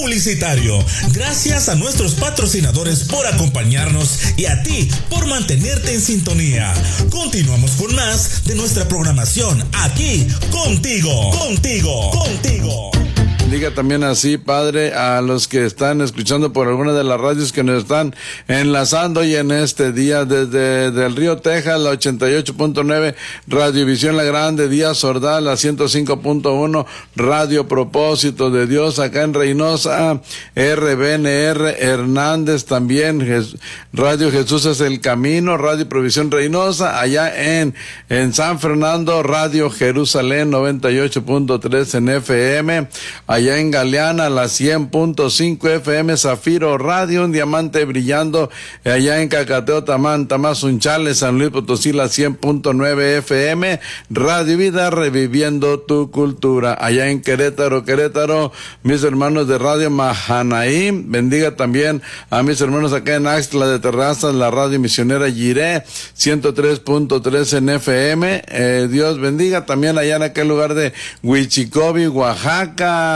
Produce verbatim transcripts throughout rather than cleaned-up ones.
publicitario. Gracias a nuestros patrocinadores por acompañarnos y a ti por mantenerte en sintonía. Continuamos con más de nuestra programación aquí contigo, contigo, contigo. Diga también así, Padre, a los que están escuchando por alguna de las radios que nos están enlazando hoy en este día desde del Río Texas, la ochenta y ocho punto nueve, Radiovisión La Grande, Díaz Ordaz, la ciento cinco punto uno, Radio Propósito de Dios, acá en Reynosa, R B N R Hernández también, Radio Jesús es el Camino, Radio Provisión Reynosa, allá en, en San Fernando, Radio Jerusalén, noventa y ocho punto tres en F M, allá en Galeana, la cien punto cinco F M, Zafiro Radio, un diamante brillando, allá en Cacateo, Tamán, Tamazunchale, San Luis Potosí, la cien punto nueve F M, Radio Vida, reviviendo tu cultura, allá en Querétaro, Querétaro, mis hermanos de Radio Mahanaim, bendiga también a mis hermanos acá en Axtla de Terrazas, la Radio Misionera Jiré, ciento tres punto tres en F M, eh, Dios bendiga también allá en aquel lugar de Huichicobi, Oaxaca,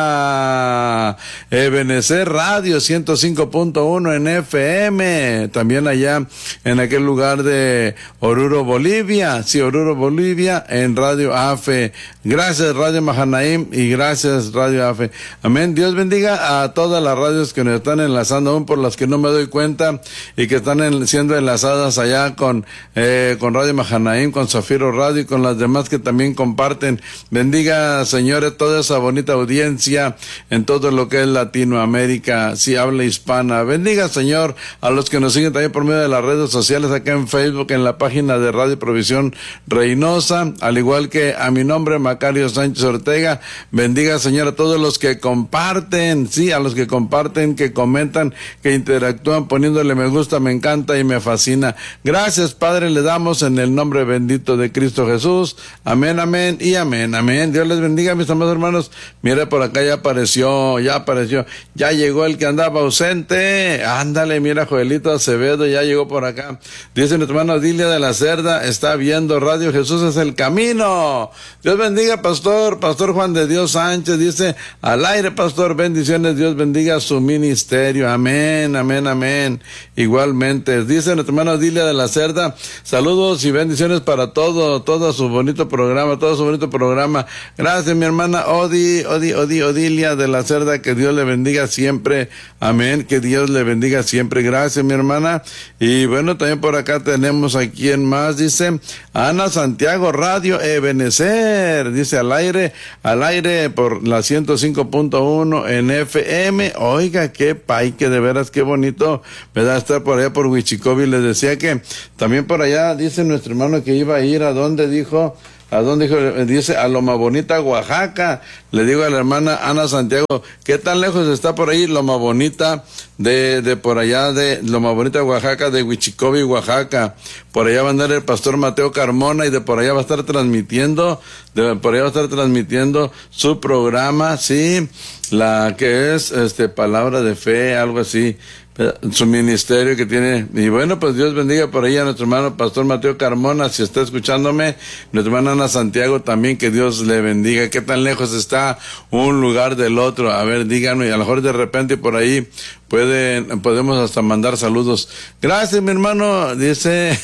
Ebenecer Radio ciento cinco punto uno en F M, también allá en aquel lugar de Oruro, Bolivia, sí, Oruro, Bolivia, en Radio A F E. Gracias Radio Mahanaim y gracias Radio A F E. Amén. Dios bendiga a todas las radios que nos están enlazando, aún por las que no me doy cuenta y que están en, siendo enlazadas allá con, eh, con Radio Mahanaim, con Zafiro Radio y con las demás que también comparten. Bendiga, señores, toda esa bonita audiencia en todo lo que es Latinoamérica, si habla hispana. Bendiga, Señor, a los que nos siguen también por medio de las redes sociales, acá en Facebook, en la página de Radio Provisión Reynosa, al igual que a mi nombre, Macario Sánchez Ortega. Bendiga, Señor, a todos los que comparten, sí, a los que comparten, que comentan, que interactúan poniéndole me gusta, me encanta y me fascina. Gracias, Padre, le damos en el nombre bendito de Cristo Jesús. Amén, amén y amén, amén. Dios les bendiga, mis amados hermanos. Mira, por acá ya apareció, ya apareció, ya llegó el que andaba ausente. Ándale, mira, Joelito Acevedo ya llegó por acá. Dice nuestra hermana Dilia de la Cerda, está viendo Radio Jesús es el Camino. Dios bendiga, pastor, pastor Juan de Dios Sánchez, dice, al aire, pastor, bendiciones, Dios bendiga su ministerio. Amén, amén, amén. Igualmente, dice nuestra hermana Dilia de la Cerda, saludos y bendiciones para todo, todo su bonito programa, todo su bonito programa. Gracias, mi hermana Odi, Odi, Odi, Odilia de la Cerda, que Dios le bendiga siempre. Amén, que Dios le bendiga siempre. Gracias, mi hermana. Y bueno, también por acá tenemos a quien más, dice, Ana Santiago, Radio Ebenecer, dice, al aire, al aire por la ciento cinco punto uno en F M. Oiga, qué pay, que de veras, qué bonito, ¿verdad? Estar por allá por Huichicobi. Les decía que también por allá, dice nuestro hermano que iba a ir, ¿a dónde dijo? ¿A dónde dijo? Dice, a Loma Bonita, Oaxaca. Le digo a la hermana Ana Santiago, ¿qué tan lejos está por ahí Loma Bonita de, de por allá de Loma Bonita, Oaxaca, de Huichicobi, Oaxaca? Por allá va a andar el pastor Mateo Carmona y de por allá va a estar transmitiendo, de por allá va a estar transmitiendo su programa, sí, la que es, este, Palabra de Fe, algo así, su ministerio que tiene. Y bueno, pues Dios bendiga por ahí a nuestro hermano pastor Mateo Carmona, si está escuchándome, nuestra hermana Ana Santiago también, que Dios le bendiga. ¿Qué tan lejos está un lugar del otro? A ver, díganme, a lo mejor de repente por ahí pueden, podemos hasta mandar saludos. Gracias, mi hermano, dice,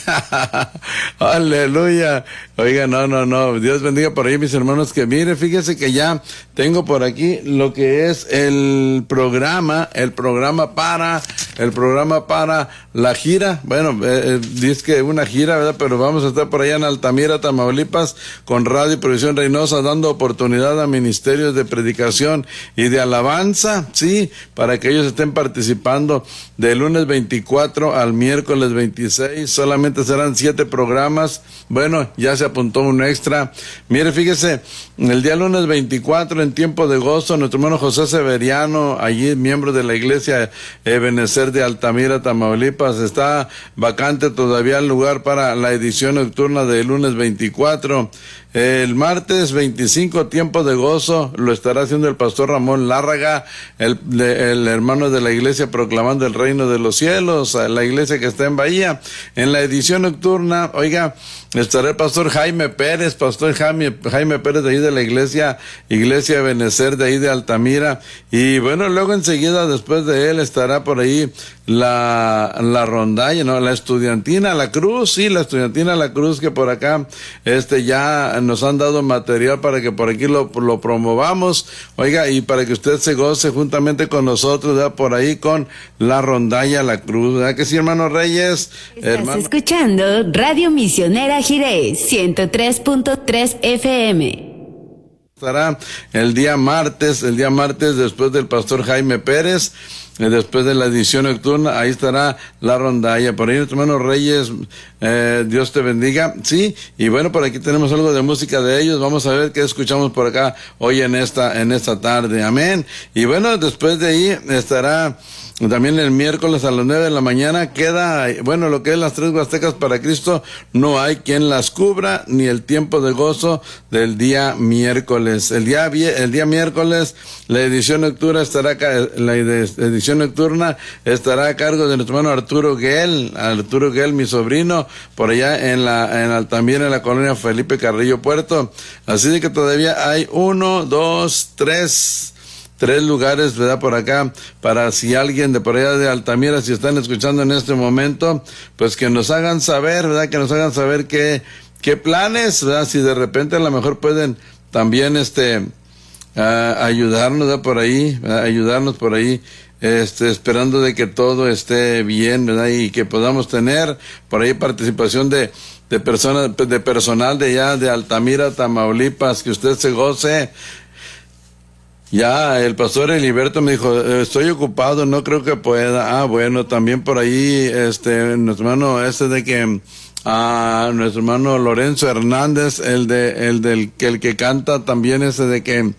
aleluya. Oiga, no, no, no, Dios bendiga por ahí, mis hermanos, que mire, fíjese que ya tengo por aquí lo que es el programa, el programa para, el programa para la gira. Bueno, eh, dice que una gira, ¿verdad? Pero vamos a estar por allá en Altamira, Tamaulipas, con Radio Provisión Reynosa, dando oportunidad a ministerios de predicación y de alabanza, sí, para que ellos estén participando del lunes veinticuatro al miércoles veintiséis. Solamente serán siete programas. Bueno, ya se apuntó un extra. Mire, fíjese, el día lunes veinticuatro, en tiempo de gozo, nuestro hermano José Severiano, allí miembro de la iglesia Ebenecer de Altamira, Tamaulipas, está vacante todavía el lugar para la edición nocturna del lunes veinticuatro. El martes veinticinco, tiempo de gozo, lo estará haciendo el pastor Ramón Lárraga, el, el hermano de la iglesia proclamando el reino de los cielos, la iglesia que está en Bahía. En la edición nocturna, oiga, estará el pastor Jaime Pérez, pastor Jaime, Jaime Pérez de ahí de la iglesia, iglesia Iglesia Benecer de ahí de Altamira. Y bueno, luego enseguida después de él estará por ahí la, la rondalla, ¿no? La estudiantina La Cruz, sí, la estudiantina La Cruz, que por acá, este, ya nos han dado material para que por aquí lo, lo promovamos, oiga, y para que usted se goce juntamente con nosotros, ¿verdad? Por ahí con la rondalla La Cruz, ¿verdad que sí, hermano Reyes? Estás hermano... escuchando Radio Misionera Jiré, ciento tres punto tres F M. Estará el día martes, el día martes después del pastor Jaime Pérez, eh, después de la edición nocturna, ahí estará la rondalla. Por ahí, nuestro hermano Reyes, eh, Dios te bendiga. Sí, y bueno, por aquí tenemos algo de música de ellos. Vamos a ver qué escuchamos por acá hoy en esta, en esta tarde. Amén. Y bueno, después de ahí estará también el miércoles a las nueve de la mañana. Queda, bueno, lo que es las tres Huastecas para Cristo, no hay quien las cubra, ni el tiempo de gozo del día miércoles. El día, el día miércoles, la edición nocturna estará, la edición nocturna estará a cargo de nuestro hermano Arturo Guel, Arturo Guel, mi sobrino, por allá en la, en también en la colonia Felipe Carrillo Puerto. Así de que todavía hay uno, dos, tres, tres lugares, ¿verdad? Por acá, para si alguien de por allá de Altamira, si están escuchando en este momento, pues que nos hagan saber, ¿verdad? Que nos hagan saber qué, qué planes, ¿verdad? Si de repente a lo mejor pueden también, este, uh, ayudarnos, ¿verdad? Por ahí, ¿verdad? Ayudarnos por ahí, este, esperando de que todo esté bien, ¿verdad? Y que podamos tener por ahí participación de, de personas, de personal de allá de Altamira, Tamaulipas, que usted se goce. Ya, el pastor Heriberto me dijo, estoy ocupado, no creo que pueda. Ah, bueno, también por ahí, este, nuestro hermano, este de que, ah, nuestro hermano Lorenzo Hernández, el de, el del, que el que canta también ese de que,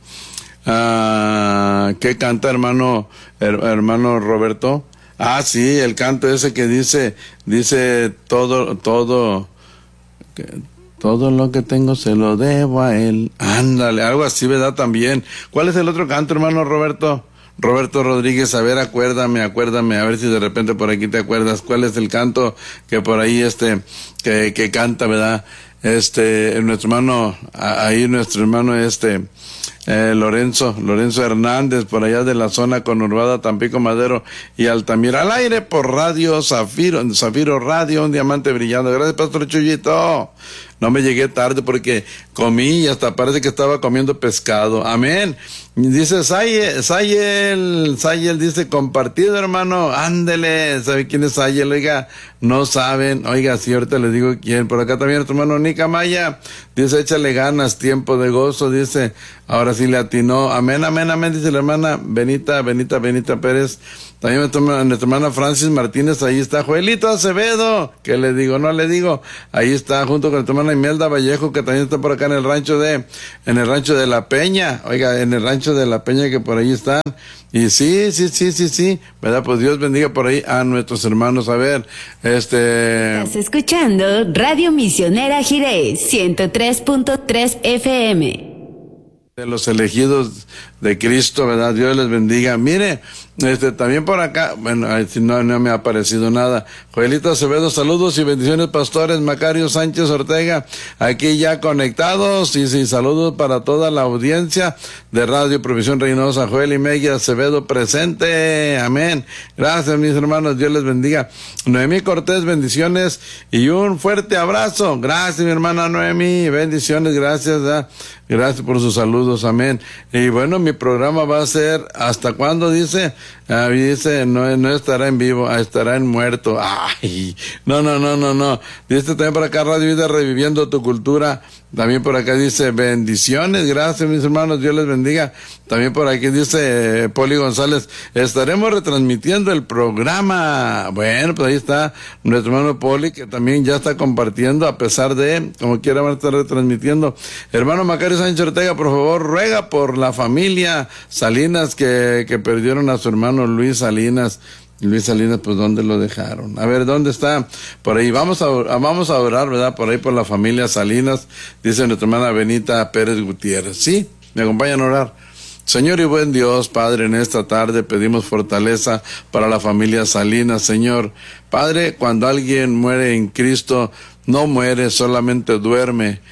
ah, ¿qué canta, hermano, her, hermano Roberto? Ah, sí, el canto ese que dice, dice todo, todo, que, todo lo que tengo se lo debo a él. Ándale, algo así, ¿verdad? También. ¿Cuál es el otro canto, hermano Roberto? Roberto Rodríguez, a ver, acuérdame, acuérdame, a ver si de repente por aquí te acuerdas. ¿Cuál es el canto que por ahí, este, que, que canta, ¿verdad? Este, nuestro hermano, ahí nuestro hermano, este, eh, Lorenzo, Lorenzo Hernández, por allá de la zona conurbada Tampico Madero y Altamira. Al aire por Radio Zafiro, Zafiro Radio, un diamante brillando. Gracias, Pastor Chuyito. No me llegué tarde porque comí y hasta parece que estaba comiendo pescado. Amén. Dice Sayel, Sayel, Sayel dice compartido, hermano. Ándele. ¿Sabe quién es Sayel? Oiga, no saben. Oiga, sí, ahorita les digo quién. Por acá también nuestro hermano Nica Maya. Dice, échale ganas, tiempo de gozo. Dice, ahora sí le atinó. Amén, amén, amén. Dice la hermana Benita, Benita, Benita Pérez. También nuestra, nuestra hermana Francis Martínez, ahí está. Joelito Acevedo, ¿qué le digo? No le digo. Ahí está, junto con nuestra hermana Imelda Vallejo, que también está por acá en el rancho de, en el rancho de La Peña. Oiga, en el rancho de La Peña, que por ahí están. Y sí, sí, sí, sí, sí, ¿verdad? Pues Dios bendiga por ahí a nuestros hermanos. A ver, este... Estás escuchando Radio Misionera Jiré, ciento tres punto tres F M. De los elegidos de Cristo, ¿verdad? Dios les bendiga. Mire, este, también por acá, bueno, si no, no me ha aparecido nada. Joelito Acevedo, saludos y bendiciones, pastores. Macario Sánchez Ortega, aquí ya conectados, y sí, saludos para toda la audiencia de Radio Provisión Reynosa. Joel y Megui Acevedo presente, amén. Gracias, mis hermanos, Dios les bendiga. Noemí Cortés, bendiciones y un fuerte abrazo. Gracias, mi hermana Noemí, bendiciones, gracias, ¿verdad? Gracias por sus saludos, amén. Y bueno, mi programa va a ser, ¿hasta cuándo dice? Ah, dice, no, no estará en vivo, estará en muerto. Ay, no, no, no, no, no. Dice también por acá Radio Vida Reviviendo tu Cultura. También por acá dice, bendiciones, gracias mis hermanos, Dios les bendiga. También por aquí dice eh, Poli González, estaremos retransmitiendo el programa. Bueno, pues ahí está nuestro hermano Poli, que también ya está compartiendo, a pesar de, como quiera, van a estar retransmitiendo. Hermano Macario Sánchez Ortega, por favor, ruega por la familia Salinas que, que perdieron a su hermano Luis Salinas. Luis Salinas, pues, ¿dónde lo dejaron? A ver, ¿dónde está? Por ahí, vamos a, vamos a orar, ¿verdad? Por ahí, por la familia Salinas, dice nuestra hermana Benita Pérez Gutiérrez. ¿Sí? ¿Me acompañan a orar? Señor y buen Dios, Padre, en esta tarde pedimos fortaleza para la familia Salinas, Señor. Padre, cuando alguien muere en Cristo, no muere, solamente duerme.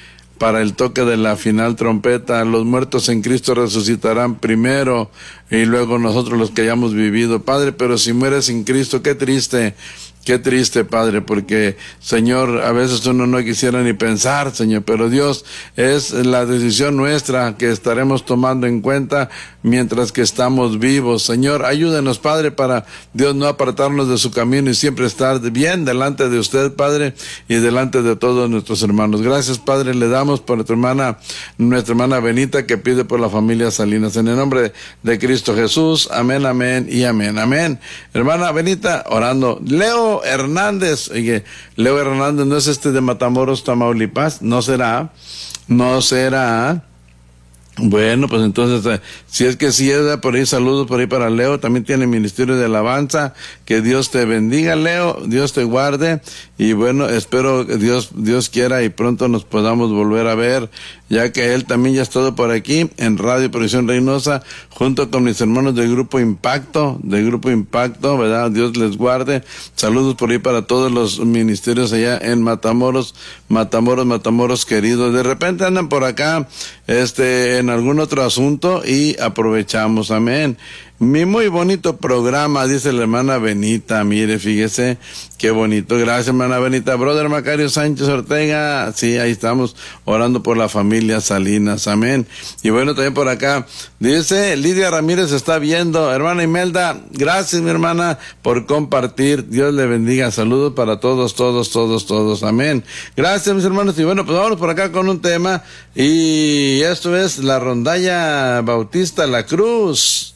para el toque de la final trompeta. Los muertos en Cristo resucitarán primero y luego nosotros los que hayamos vivido. Padre, pero si mueres sin Cristo, qué triste. Qué triste, Padre, porque, Señor, a veces uno no quisiera ni pensar, Señor, pero Dios, es la decisión nuestra que estaremos tomando en cuenta mientras que estamos vivos. Señor, ayúdenos, Padre, para Dios no apartarnos de su camino y siempre estar bien delante de usted, Padre, y delante de todos nuestros hermanos. Gracias, Padre, le damos por nuestra hermana, nuestra hermana Benita, que pide por la familia Salinas. En el nombre de Cristo Jesús, amén, amén y amén, amén. Hermana Benita, orando. Leo Hernández, oye, Leo Hernández no es este de Matamoros, Tamaulipas, no será, no será. Bueno, pues entonces, eh, si es que sí es, por ahí saludos por ahí para Leo, también tiene ministerio de alabanza, que Dios te bendiga, Leo, Dios te guarde, y bueno, espero que Dios, Dios quiera y pronto nos podamos volver a ver, ya que él también ya ha estado por aquí en Radio Provisión Reynosa, junto con mis hermanos del Grupo Impacto, del Grupo Impacto, ¿verdad? Dios les guarde, saludos por ahí para todos los ministerios allá en Matamoros, Matamoros, Matamoros queridos, de repente andan por acá, este, en algún otro asunto y aprovechamos, amén. Mi muy bonito programa, dice la hermana Benita, mire, fíjese, qué bonito, gracias hermana Benita. Brother Macario Sánchez Ortega, sí, ahí estamos orando por la familia Salinas, amén. Y bueno, también por acá, dice Lidia Ramírez está viendo, hermana Imelda, gracias mi hermana por compartir, Dios le bendiga, saludos para todos, todos, todos, todos, amén. Gracias mis hermanos, y bueno, pues vamos por acá con un tema, y esto es la rondalla Bautista La Cruz.